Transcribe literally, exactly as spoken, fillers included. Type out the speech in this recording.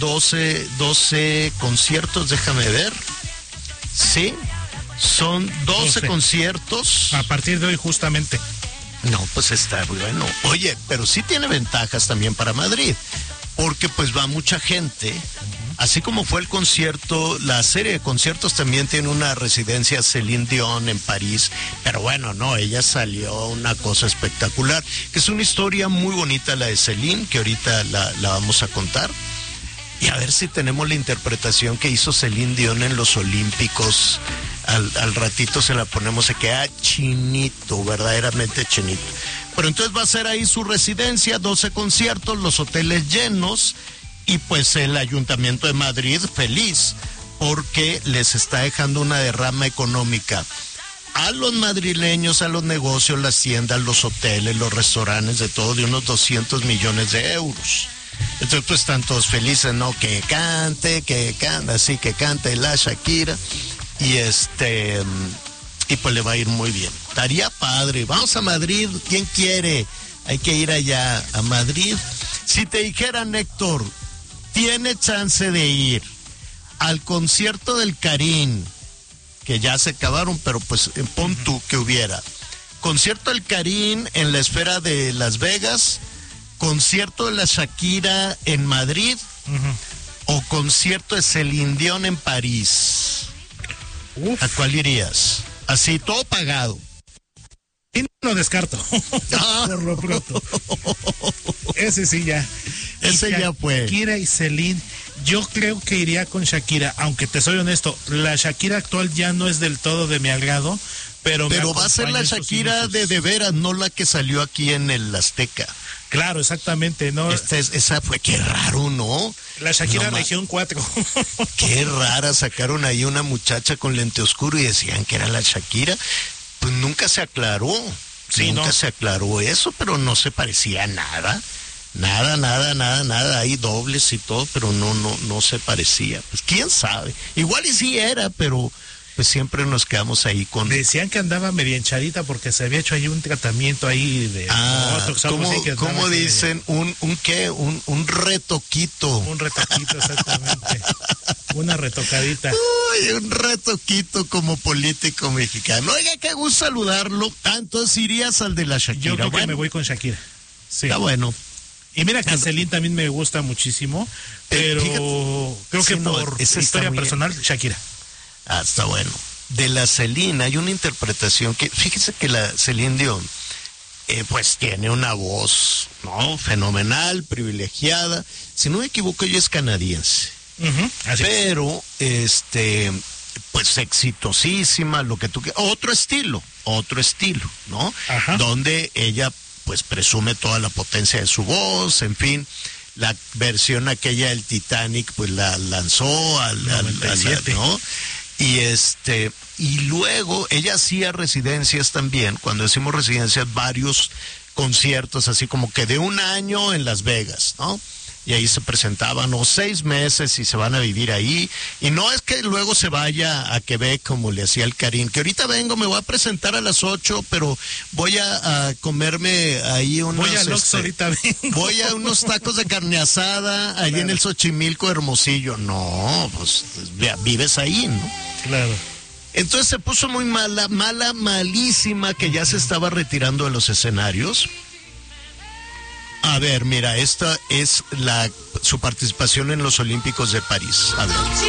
doce, doce conciertos, déjame ver. Sí, son doce, doce conciertos. A partir de hoy justamente. No, pues está bueno. Oye, pero sí tiene ventajas también para Madrid, porque pues va mucha gente. Así como fue el concierto, la serie de conciertos también tiene una residencia Celine Dion en París, pero bueno, no, ella salió una cosa espectacular, que es una historia muy bonita la de Celine, que ahorita la, la vamos a contar, y a ver si tenemos la interpretación que hizo Celine Dion en los Olímpicos, al, al ratito se la ponemos, se queda chinito, verdaderamente chinito. Pero entonces va a ser ahí su residencia, doce conciertos, los hoteles llenos, y pues el Ayuntamiento de Madrid feliz porque les está dejando una derrama económica a los madrileños, a los negocios, las tiendas, los hoteles, los restaurantes, de todo, de unos doscientos millones de euros. Entonces pues están todos felices, ¿no? Que cante, que cante, así que cante la Shakira, y este y pues le va a ir muy bien. Estaría padre. Vamos a Madrid, ¿quién quiere? Hay que ir allá a Madrid. Si te dijeran, Héctor, tiene chance de ir al concierto del Karin, que ya se acabaron, pero pues pon tú que hubiera concierto del Karin en la Esfera de Las Vegas, concierto de la Shakira en Madrid, uh-huh. o concierto de Celine Dion en París. Uf. ¿A cuál irías? Así, todo pagado. No descarto. Ah. Por lo pronto. Ese sí ya. Ese ya fue. Shakira y Celine. Yo creo que iría con Shakira, aunque te soy honesto, la Shakira actual ya no es del todo de mi agrado, pero Pero va a ser la Shakira de de veras, no la que salió aquí en el Azteca. Claro, exactamente, ¿no? Esta es, esa fue, qué raro, ¿no? La Shakira no, Región cuatro. Qué rara, sacaron ahí una muchacha con lente oscuro y decían que era la Shakira. Pues nunca se aclaró, sí, nunca no. se aclaró eso, pero no se parecía a nada. Nada, nada, nada, nada, hay dobles y todo, pero no, no, no se parecía. Pues quién sabe, igual y sí era, pero pues siempre nos quedamos ahí con... Decían que andaba media hinchadita porque se había hecho ahí un tratamiento ahí de... Ah, botox, ¿cómo, así que ¿cómo dicen? Un, un qué, un, un retoquito. Un retoquito, exactamente. Una retocadita. Uy, un retoquito como político mexicano. Oiga, qué gusto saludarlo. Ah, entonces irías al de la Shakira. Yo creo bueno. que me voy con Shakira. Sí. Está bueno. Y mira que Celine también me gusta muchísimo, pero eh, fíjate, creo que sí, no, por historia personal, bien. Shakira. Ah, está bueno. De la Celine hay una interpretación que, fíjese que la Celine Dion, eh, pues tiene una voz, ¿no? Fenomenal, privilegiada. Si no me equivoco, ella es canadiense. Uh-huh, así pero, es. este, pues exitosísima, lo que tú quieras. Otro estilo, otro estilo, ¿no? Ajá. Donde ella pues presume toda la potencia de su voz, en fin, la versión aquella del Titanic pues la lanzó al, al, al ¿no? Y este, y luego ella hacía residencias también, cuando decimos residencias, varios conciertos, así como que de un año en Las Vegas, ¿no? Y ahí se presentaban, o seis meses y se van a vivir ahí. Y no es que luego se vaya a Quebec como le hacía el Karin, que ahorita vengo, me voy a presentar a las ocho, pero voy a, a comerme ahí unos... Voy a Lox, este, ahorita vengo. Voy a unos tacos de carne asada allí claro. en el Xochimilco, Hermosillo. No, pues vives ahí, ¿no? Claro. Entonces se puso muy mala, mala, malísima, que ya se estaba retirando de los escenarios. A ver, mira, esta es la su participación en los Olímpicos de París. A ver.